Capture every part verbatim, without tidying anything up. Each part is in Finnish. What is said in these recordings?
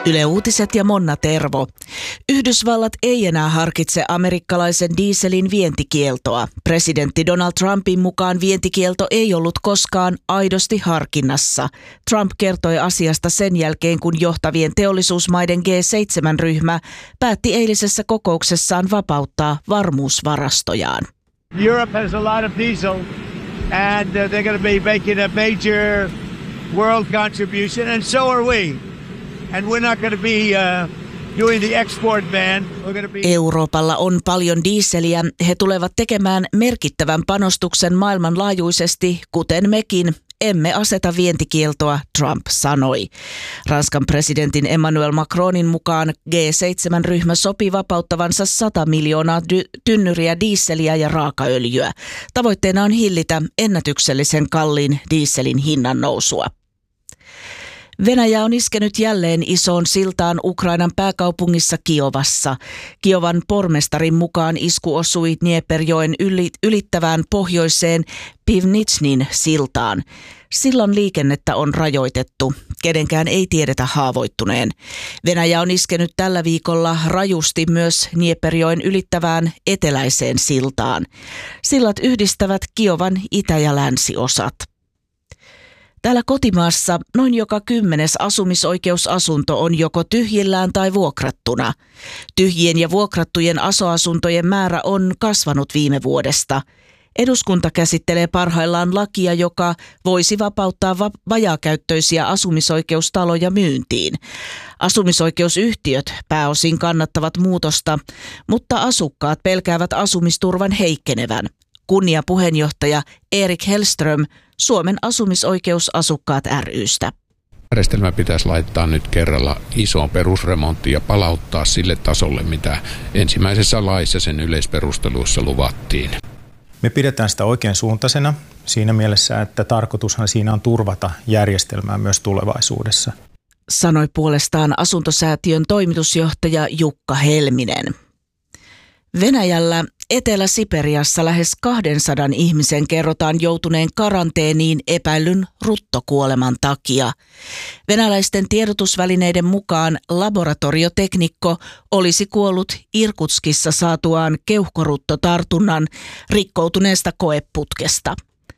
Yle Uutiset ja Monna Tervo. Yhdysvallat ei enää harkitse amerikkalaisen dieselin vientikieltoa. Presidentti Donald Trumpin mukaan vientikielto ei ollut koskaan aidosti harkinnassa. Trump kertoi asiasta sen jälkeen, kun johtavien teollisuusmaiden G seitsemän -ryhmä päätti eilisessä kokouksessaan vapauttaa varmuusvarastojaan. Europe has a lot of diesel and uh, they're going to be making a major world contribution and so are we. And we're not going to be uh, doing the export ban. We're going to be... Euroopalla on paljon dieseliä. He tulevat tekemään merkittävän panostuksen maailmanlaajuisesti, kuten mekin. Emme aseta vientikieltoa, Trump sanoi. Ranskan presidentin Emmanuel Macronin mukaan G seitsemän -ryhmä sopi vapauttavansa sata miljoonaa dy- tynnyriä dieseliä ja raakaöljyä. Tavoitteena on hillitä ennätyksellisen kalliin dieselin hinnan nousua. Venäjä on iskenyt jälleen isoon siltaan Ukrainan pääkaupungissa Kiovassa. Kiovan pormestarin mukaan isku osui Dnieperjoen ylittävään pohjoiseen Pivnitsnin siltaan. Sillan liikennettä on rajoitettu. Kenenkään ei tiedetä haavoittuneen. Venäjä on iskenyt tällä viikolla rajusti myös Dnieperjoen ylittävään eteläiseen siltaan. Sillat yhdistävät Kiovan itä- ja länsiosat. Täällä kotimaassa noin joka kymmenes asumisoikeusasunto on joko tyhjillään tai vuokrattuna. Tyhjien ja vuokrattujen aso-asuntojen määrä on kasvanut viime vuodesta. Eduskunta käsittelee parhaillaan lakia, joka voisi vapauttaa va- vajaakäyttöisiä asumisoikeustaloja myyntiin. Asumisoikeusyhtiöt pääosin kannattavat muutosta, mutta asukkaat pelkäävät asumisturvan heikkenevän. Kunniapuheenjohtaja Erik Hellström Suomen asumisoikeusasukkaat ry:stä. Järjestelmä pitäisi laittaa nyt kerralla isoon perusremonttiin ja palauttaa sille tasolle, mitä ensimmäisessä laissa sen yleisperusteluissa luvattiin. Me pidetään sitä oikein suuntaisena siinä mielessä, että tarkoitushan siinä on turvata järjestelmää myös tulevaisuudessa. Sanoi puolestaan asuntosäätiön toimitusjohtaja Jukka Helminen. Venäjällä Etelä-Siperiassa lähes kahdensadan ihmisen kerrotaan joutuneen karanteeniin epäillyn ruttokuoleman takia. Venäläisten tiedotusvälineiden mukaan laboratorioteknikko olisi kuollut Irkutskissa saatuaan keuhkoruttotartunnan rikkoutuneesta koeputkesta.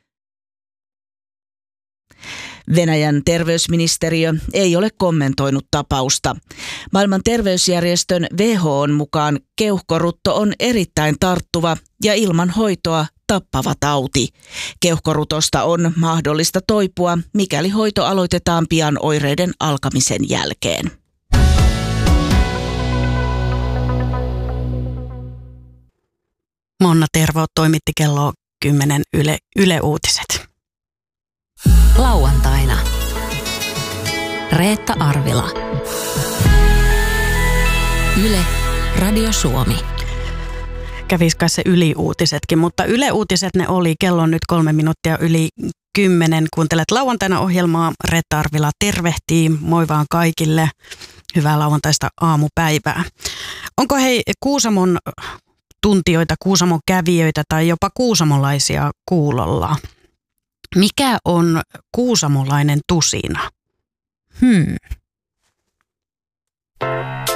Venäjän terveysministeriö ei ole kommentoinut tapausta. Maailman terveysjärjestön W H O:n mukaan keuhkorutto on erittäin tarttuva ja ilman hoitoa tappava tauti. Keuhkorutosta on mahdollista toipua, mikäli hoito aloitetaan pian oireiden alkamisen jälkeen. Monna Tervo toimitti kello kymmenen Yle, Yle Uutiset. Lauantaina Reetta Arvila. Yle Radio Suomi. Kävis kai se Yli-uutisetkin, mutta Yle Uutiset ne oli. Kello on nyt kolme minuuttia yli kymmenen. Kuuntelet Lauantaina ohjelmaa. Reetta Arvila tervehtii. Moi vaan kaikille. Hyvää lauantaista aamupäivää. Onko hei Kuusamon tuntijoita, Kuusamon kävijöitä tai jopa kuusamolaisia kuulolla? Mikä on kuusamolainen tusina? Hmm.